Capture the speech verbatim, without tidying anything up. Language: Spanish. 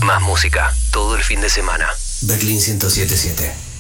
Más música, todo el fin de semana. Berlín ciento siete punto siete.